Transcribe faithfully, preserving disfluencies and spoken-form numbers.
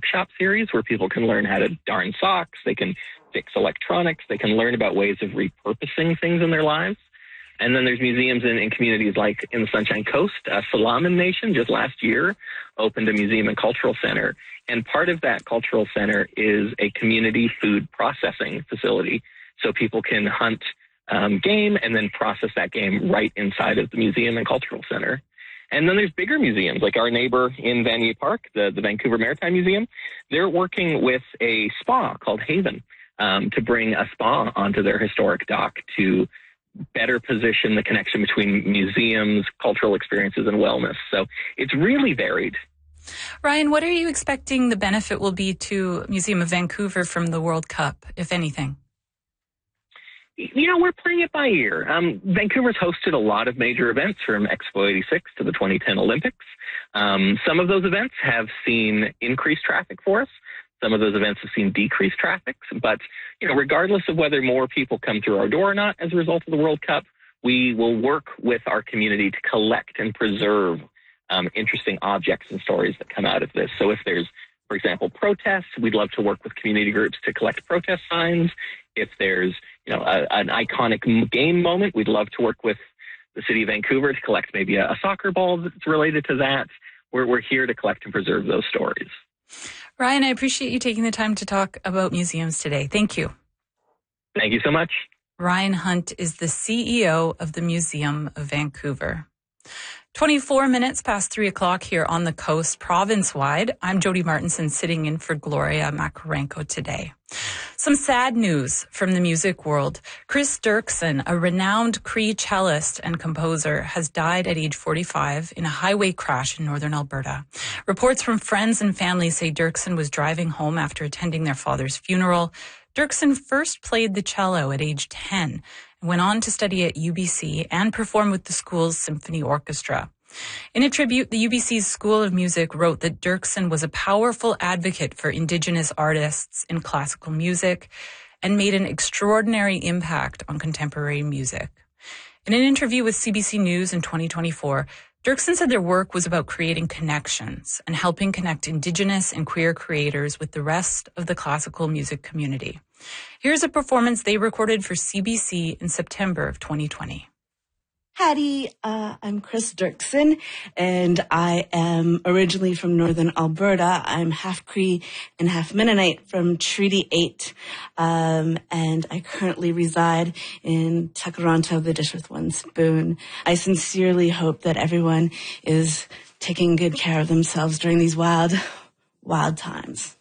workshop series where people can learn how to darn socks, they can fix electronics, they can learn about ways of repurposing things in their lives. And then there's museums in, in communities like in the Sunshine Coast. Uh, Salaman Nation just last year opened a museum and cultural center. And part of that cultural center is a community food processing facility. So people can hunt um, game and then process that game right inside of the museum and cultural center. And then there's bigger museums, like our neighbor in Vanier Park, the, the Vancouver Maritime Museum. They're working with a spa called Haven um, to bring a spa onto their historic dock to better position the connection between museums, cultural experiences, and wellness. So it's really varied. Ryan, what are you expecting the benefit will be to Museum of Vancouver from the World Cup, if anything? You know, we're playing it by ear. Um, Vancouver's hosted a lot of major events from Expo eighty-six to the twenty ten Olympics. Um, some of those events have seen increased traffic for us. Some of those events have seen decreased traffic. But, you know, regardless of whether more people come through our door or not as a result of the World Cup, we will work with our community to collect and preserve um, interesting objects and stories that come out of this. So if there's, for example, protests, we'd love to work with community groups to collect protest signs. If there's, you know, a, an iconic game moment, we'd love to work with the city of Vancouver to collect maybe a, a soccer ball that's related to that. We're, we're here to collect and preserve those stories. Ryan, I appreciate you taking the time to talk about museums today. Thank you. Thank you so much. Ryan Hunt is the C E O of the Museum of Vancouver. twenty-four minutes past three o'clock here on the coast, province-wide. I'm Jody Martinson, sitting in for Gloria Makarenko today. Some sad news from the music world. Chris Dirksen, a renowned Cree cellist and composer, has died at age forty-five in a highway crash in northern Alberta. Reports from friends and family say Dirksen was driving home after attending their father's funeral. Dirksen first played the cello at age ten and went on to study at U B C and perform with the school's symphony orchestra. In a tribute, the U B C's School of Music wrote that Dirksen was a powerful advocate for Indigenous artists in classical music and made an extraordinary impact on contemporary music. In an interview with C B C News in twenty twenty-four, Dirksen said their work was about creating connections and helping connect Indigenous and queer creators with the rest of the classical music community. Here's a performance they recorded for C B C in September of twenty twenty. Hattie, uh, I'm Chris Dirksen, and I am originally from northern Alberta. I'm half Cree and half Mennonite from Treaty eight, um, and I currently reside in Takaranto, the Dish with One Spoon. I sincerely hope that everyone is taking good care of themselves during these wild, wild times.